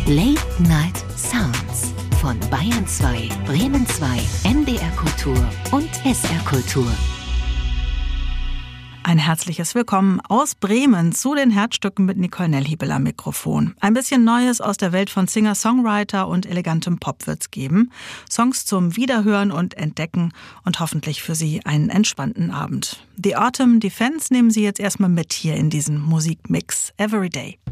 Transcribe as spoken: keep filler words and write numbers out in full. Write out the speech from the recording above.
Late Night Sounds von Bayern zwei, Bremen zwei, M D R Kultur und S R Kultur. Ein herzliches Willkommen aus Bremen zu den Herzstücken mit Nicole Nelhibel am Mikrofon. Ein bisschen Neues aus der Welt von Singer-Songwriter und elegantem Pop wird's geben. Songs zum Wiederhören und Entdecken und hoffentlich für Sie einen entspannten Abend. The Autumn Defense nehmen Sie jetzt erstmal mit hier in diesen Musikmix Everyday.